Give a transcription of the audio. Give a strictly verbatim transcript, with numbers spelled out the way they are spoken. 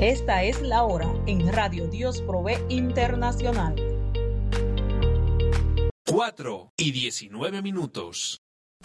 Esta es la hora en Radio Dios Provee Internacional. cuatro y diecinueve minutos.